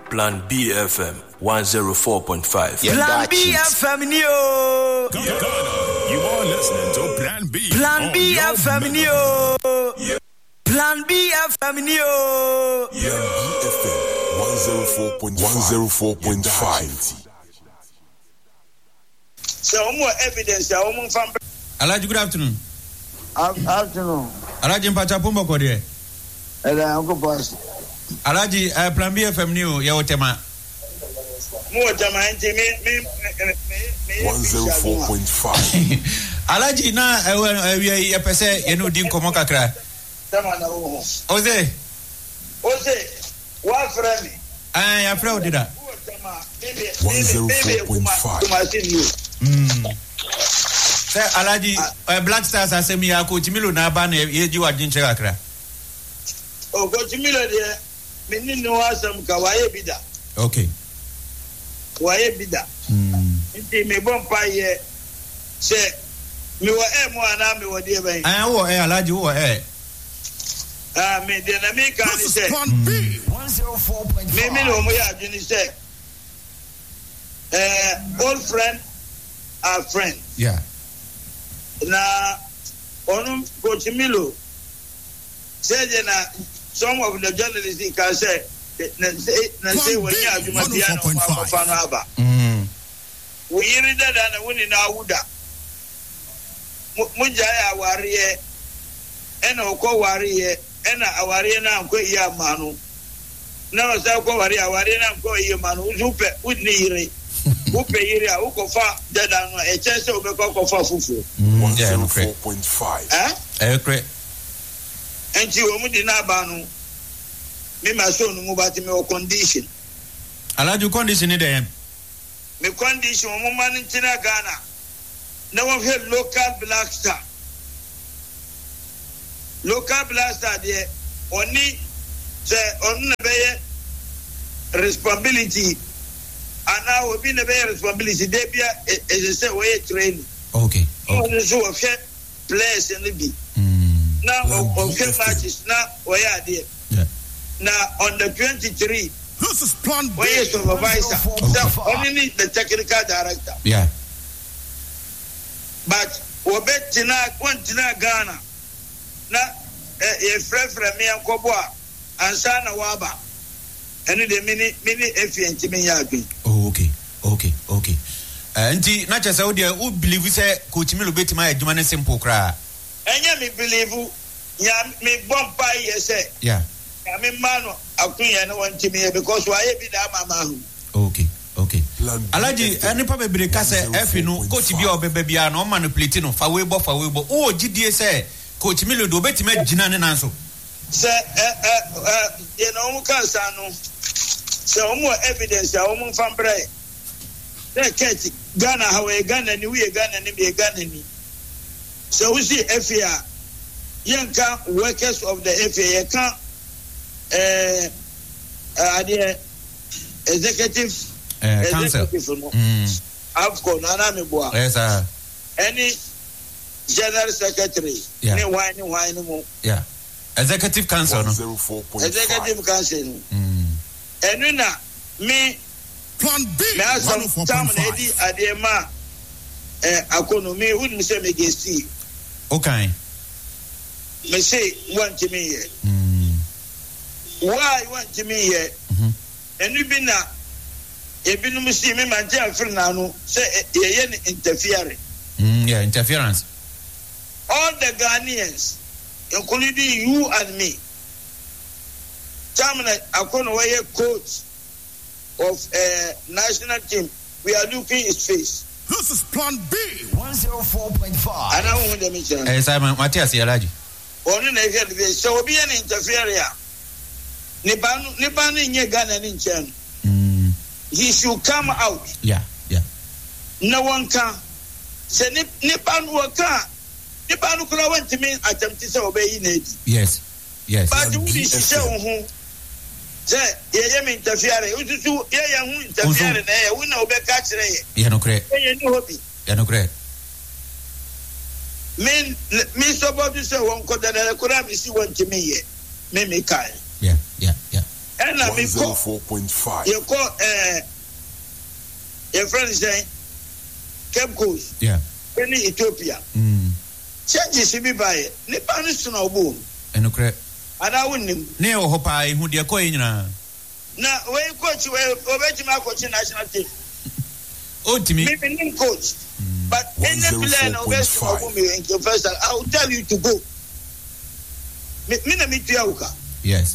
Plan B FM 104.5. Plan B FM Neo. You are listening to Plan B. Plan B FM Neo. Plan B FM Neo. Plan B FM 104.5. So more evidence. Alaji, good afternoon. Afternoon. Alaji Mpachapumbo kwa die. Uncle Boss. Alaji, Plan B FM Neo ya otema. More tema me 104.5. Alaji na ya pese yenu di nkomo kakra. Tema na uho. Oze, wa frame. Ya frame dida. 104.5. Say Alaji, Black Stars asemi ya Coach Milo na ba na yeji wadin che kakra. Coach Milo de menini no asam ka waye bida. Okay. Waye bida. Nti me bompa ye se me wa mo ana me wodi e ben. Wo Alaji wo me de na me kan ni se. 104.5. Me no mo ya adwini se. Old friend are friend. Yeah. Na onu Coach Milo said na some of the journalists can say na say when you are Jumatiano Mafano Aba. We hear that and when in Awuda Mujaya Warie and Oko Warie and Awariana and Koya Manu. Now, Sako Waria Warina and Koya Manu, Upe, Udniri. Upe area ukofa dada no e chese obekofa fufu 104.5 correct enti o mu di na ba no me ma so no mu ba ti me o condition Alaji condition dey me condition mo man ntina Ghana na wo he local black star there oni se on na be responsibility and now we be the responsibility they be as say we train okay so we players in the be now we matches now we are there now on the 23 this is Plan B. We are supervisor so only need the technical director but we bet tonight want to Ghana na e frefre me ankoboa ansa na waba and the mini efient me yagin. Okay. Nti na chese wo de u believe say Coach Milo betima adwuma ne simple kra. Enya me believe ya me bompa say. Yeah. Ya me mano akunya na want me because why be da mama hu. Okay. Alaji enipa bebre ka say efi no coach bi obeba bia no manipulate no fa we bo. O gidie say Coach Milo do betima gina ne nanso. Say you know cancer no. So more evidence ya omo fambre. That catch Ghana how Ghana ni we Ghana ni be Ghana ni. So we see FA yanka workers of the FA can executive council. Afco nana me boa. Yes sir. Any general secretary ni wine mo. Yeah. Executive council no. Executive council. And na me Plan B. Now some time Eddie Adema economy wouldn't say me gesti. Okay. Me say want to me here. Why want to me here? And you been na e binu me see me man tell friend na no say ye interfering. Yeah, interference. All the Ghanaians, including you and me. Time I couldn't wear coach of national team. We are looking his face. This is Plan B. 104.5. And I want to mention. Simon Matthias Yalaji. Only never so be an interfere. Nibanu in Ghana in Chen. He should come out. Yeah. No one can. Say Nibanu can. Nibanu could went to me attempt to obey it. Yes. But you need to show who. Say, ye me interfere. You do ye interfere. We know be catch it. You know correct. You know correct. Me so about to say one could that I could have see one to me. Me kai. Yeah. And I mean, 104.5. you call your friend saying Cape Coast, in Ethiopia. Changes to be by Nipanis to no boom. And okay. And I wouldn't Neo Hopai, who dear coin. Now, when coach, over my coach national team. Oh, to me, maybe coach. But any plan of West in first, I will tell you to go. Minamitiauka. Yes.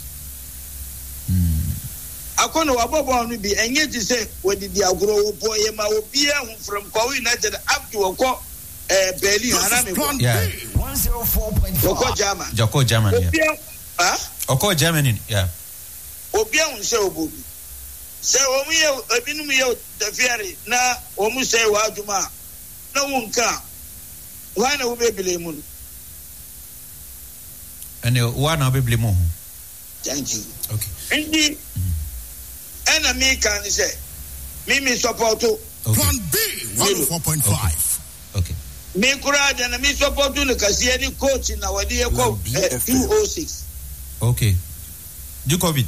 I can't know about one be and yet to say what did the agro boy from Kowi United up to a call Berlin and Plan Yeah. B. 104.5. German. Joko German, yeah. Oko Germany, yeah. Obian so booby. Say, a binum the ferry, na almost say, Wajuma. No one can. Why no baby moon? And one of Bibli Mo. Thank you. Okay. Indeed, enemy can say, Mimi support to Plan B. 104.5. Okay. me courage and me support to the Cassiani coach in our dear code 206. Okay. Djokovic.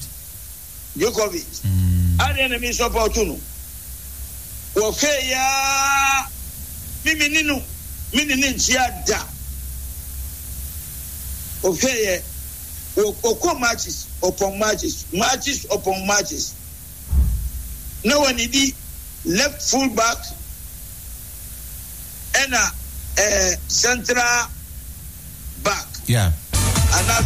I didn't me support to no. Okay, ya Mimi Ninu, Mini Chiada. Okay, Oko matches upon matches upon matches. No one need left full back and a central back. Yeah.